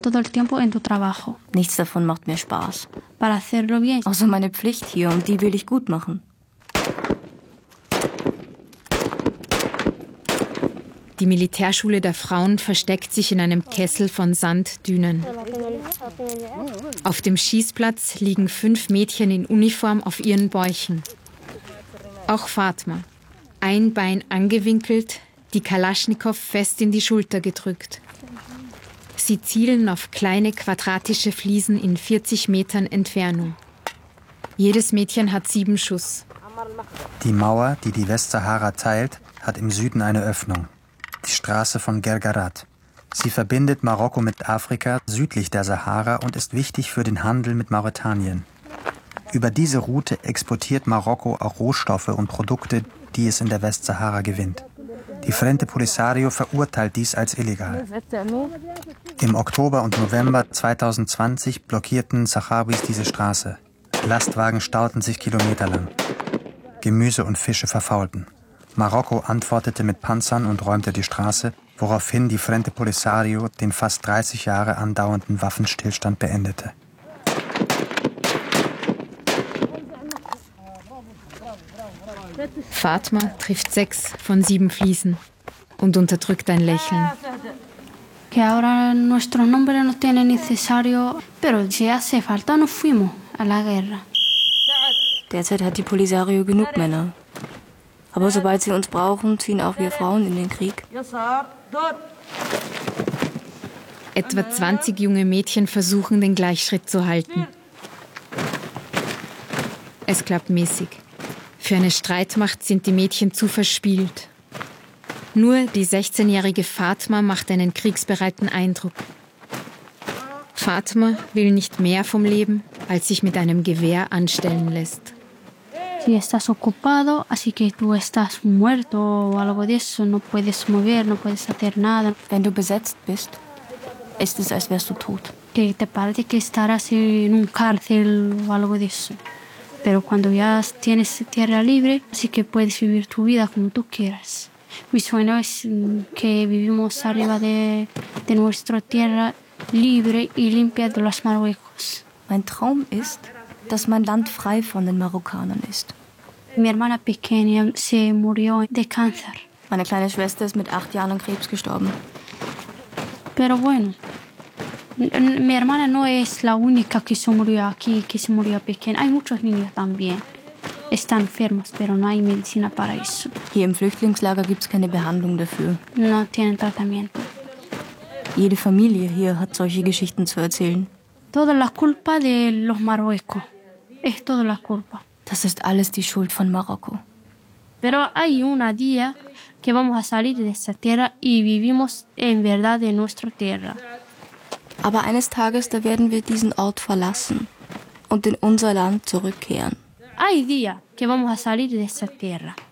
todo el tiempo en tu trabajo. Nichts davon macht mir Spaß. Para hacerlo bien. Außer meine Pflicht hier und die will ich gut machen. Die Militärschule der Frauen versteckt sich in einem Kessel von Sanddünen. Auf dem Schießplatz liegen 5 Mädchen in Uniform auf ihren Bäuchen. Auch Fatma. Ein Bein angewinkelt, die Kalaschnikow fest in die Schulter gedrückt. Sie zielen auf kleine quadratische Fliesen in 40 Metern Entfernung. Jedes Mädchen hat 7 Schuss. Die Mauer, die die Westsahara teilt, hat im Süden eine Öffnung. Die Straße von Guergarat. Sie verbindet Marokko mit Afrika südlich der Sahara und ist wichtig für den Handel mit Mauretanien. Über diese Route exportiert Marokko auch Rohstoffe und Produkte, die es in der Westsahara gewinnt. Die Frente Polisario verurteilt dies als illegal. Im Oktober und November 2020 blockierten Sahabis diese Straße. Lastwagen stauten sich kilometerlang. Gemüse und Fische verfaulten. Marokko antwortete mit Panzern und räumte die Straße, woraufhin die Frente Polisario den fast 30 Jahre andauernden Waffenstillstand beendete. Fatma trifft 6 von 7 Fliesen und unterdrückt ein Lächeln. Que ahora nuestros nombres no tienen necesario, pero si hace falta nos fuimos a la guerra. Derzeit hat die Polisario genug Männer. Aber sobald sie uns brauchen, ziehen auch wir Frauen in den Krieg. Etwa 20 junge Mädchen versuchen, den Gleichschritt zu halten. Es klappt mäßig. Für eine Streitmacht sind die Mädchen zu verspielt. Nur die 16-jährige Fatma macht einen kriegsbereiten Eindruck. Fatma will nicht mehr vom Leben, als sich mit einem Gewehr anstellen lässt. Si estás ocupado, así que tú estás muerto o algo de eso, no puedes mover, no puedes hacer nada. Wenn du besetzt bist, ist es, als wärst du tot. Que te parece que estarás en un cárcel o algo de eso. Pero cuando ya tienes tierra libre, así que puedes vivir tu vida como tú quieras. Mi sueño es que vivimos arriba de nuestra tierra libre y limpia de los Marruecos. Mein Traum ist, dass mein Land frei von den Marokkanern ist. Mi hermana pequeña se murió de cáncer. Meine kleine Schwester ist mit 8 Jahren an Krebs gestorben. Pero bueno, mi hermana no es la única que se murió aquí, que se murió pequeña. Hay muchos niños también. Están enfermos, pero no hay medicina para eso. Hier im Flüchtlingslager gibt es keine Behandlung dafür. No tienen tratamiento. Jede Familie hier hat solche Geschichten zu erzählen. Toda la culpa de los Marruecos. Es toda la culpa. Das ist alles die Schuld von Marokko. Pero hay un día que vamos a salir de esta tierra y vivimos en verdad de nuestra tierra. Aber eines Tages, da werden wir diesen Ort verlassen und in unser Land zurückkehren. Hay día que vamos a salir de esta tierra.